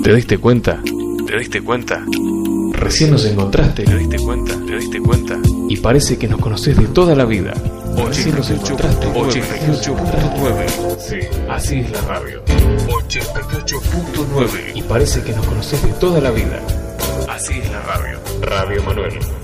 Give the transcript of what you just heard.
¿Te diste cuenta? ¿Te diste cuenta? Recién nos encontraste. ¿Te diste cuenta? ¿Te diste cuenta? Y parece que nos conocés de toda la vida. Recién nos encontraste. 88.9. Sí, así es la radio. 88.9. Y parece que nos conocés de toda la vida. Así es la radio. Radio Manuel.